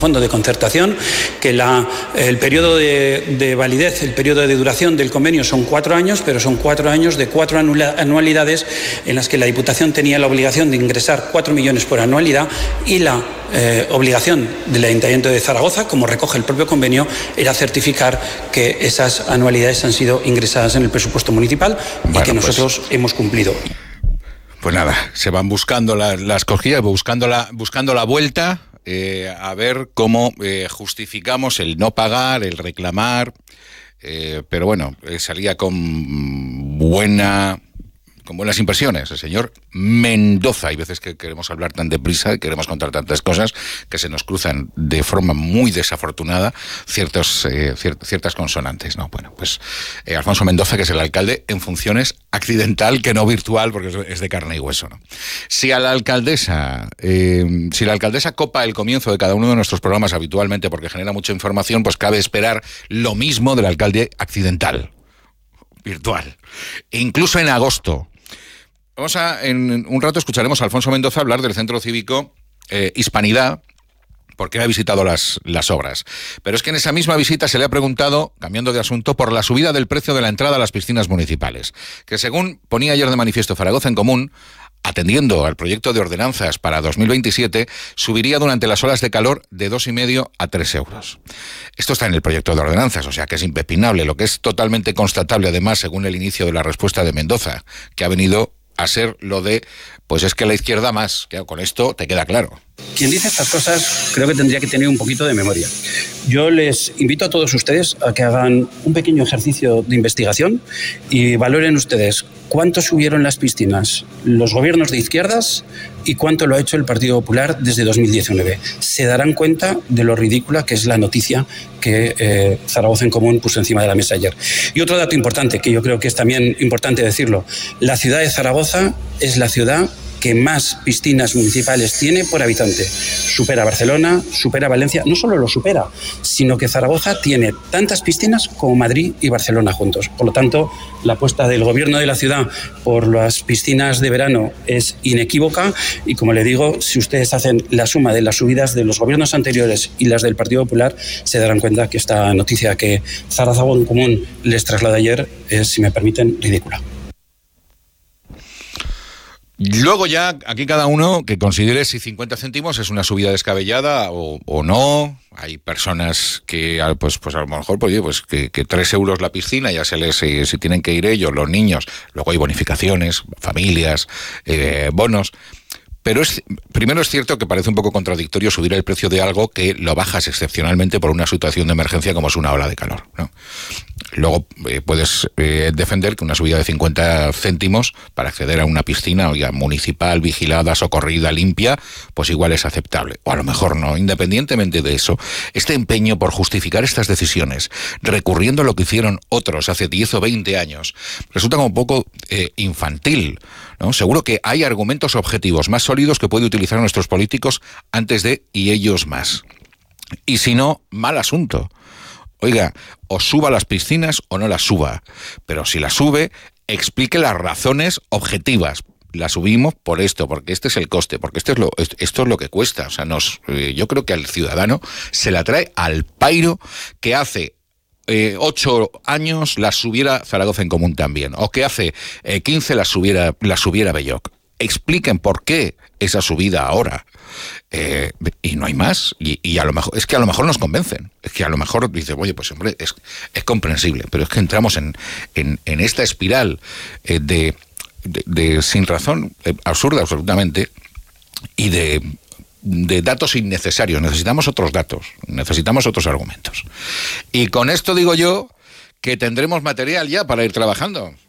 fondo de concertación, que el periodo de validez, el periodo de duración del convenio son 4 años, pero son 4 años de 4 anualidades en las que la Diputación tenía la obligación de ingresar 4 millones por anualidad y la obligación del Ayuntamiento de Zaragoza, como recoge el propio convenio, era certificar que esas anualidades han sido ingresadas en el presupuesto municipal y que nosotros hemos cumplido. Pues nada, se van buscando las cosquillas, buscando la vuelta. A ver cómo justificamos el no pagar, el reclamar, pero bueno, salía con buenas impresiones el señor Mendoza. Hay veces que queremos hablar tan deprisa y queremos contar tantas cosas que se nos cruzan de forma muy desafortunada ciertas consonantes, ¿no? Bueno, pues Alfonso Mendoza, que es el alcalde en funciones accidental, que no virtual, porque es de carne y hueso, ¿no? Si la alcaldesa copa el comienzo de cada uno de nuestros programas habitualmente porque genera mucha información, pues cabe esperar lo mismo del alcalde accidental, virtual. E incluso en agosto. En un rato escucharemos a Alfonso Mendoza hablar del Centro Cívico Hispanidad, porque ha visitado las obras. Pero es que en esa misma visita se le ha preguntado, cambiando de asunto, por la subida del precio de la entrada a las piscinas municipales, que según ponía ayer de manifiesto Zaragoza en Común, atendiendo al proyecto de ordenanzas para 2027, subiría durante las olas de calor de 2,5 a 3 euros. Esto está en el proyecto de ordenanzas, o sea que es impepinable. Lo que es totalmente constatable, además, según el inicio de la respuesta de Mendoza, que ha venido a ser lo de, pues es que la izquierda más. Claro, con esto te queda claro. Quien dice estas cosas creo que tendría que tener un poquito de memoria. Yo les invito a todos ustedes a que hagan un pequeño ejercicio de investigación y valoren ustedes cuánto subieron las piscinas los gobiernos de izquierdas y cuánto lo ha hecho el Partido Popular desde 2019. Se darán cuenta de lo ridícula que es la noticia que Zaragoza en Común puso encima de la mesa ayer. Y otro dato importante, que yo creo que es también importante decirlo: la ciudad de Zaragoza es la ciudad que más piscinas municipales tiene por habitante. Supera Barcelona, supera Valencia. No solo lo supera, sino que Zaragoza tiene tantas piscinas como Madrid y Barcelona juntos. Por lo tanto, la apuesta del gobierno de la ciudad por las piscinas de verano es inequívoca y, como le digo, si ustedes hacen la suma de las subidas de los gobiernos anteriores y las del Partido Popular, se darán cuenta que esta noticia que Zaragoza en Común les traslada ayer es, si me permiten, ridícula. Luego ya, aquí cada uno que considere si 50 céntimos es una subida descabellada o no. Hay personas que, pues a lo mejor, pues que 3 euros la piscina, ya si tienen que ir ellos, los niños. Luego hay bonificaciones, familias, bonos. Pero primero es cierto que parece un poco contradictorio subir el precio de algo que lo bajas excepcionalmente por una situación de emergencia como es una ola de calor, ¿no? Luego puedes defender que una subida de 50 céntimos para acceder a una piscina municipal, vigilada, socorrida, limpia, pues igual es aceptable. O a lo mejor no. Independientemente de eso, este empeño por justificar estas decisiones, recurriendo a lo que hicieron otros hace 10 o 20 años, resulta como un poco infantil, ¿no? Seguro que hay argumentos objetivos más sólidos que pueden utilizar nuestros políticos antes de y ellos más. Y si no, mal asunto. Oiga, o suba las piscinas o no las suba, pero si las sube, explique las razones objetivas. La subimos por esto, porque este es el coste, porque esto es lo que cuesta. O sea, yo creo que al ciudadano se la trae al pairo que hace 8 años las subiera Zaragoza en Común también, o que hace 15 las subiera Belloc. Expliquen por qué esa subida ahora. Y no hay más. Y a lo mejor es que a lo mejor nos convencen. Es que a lo mejor dice, oye, pues hombre, es comprensible. Pero es que entramos en esta espiral de sin razón, absurda absolutamente, y de datos innecesarios. Necesitamos otros datos, necesitamos otros argumentos. Y con esto digo yo que tendremos material ya para ir trabajando.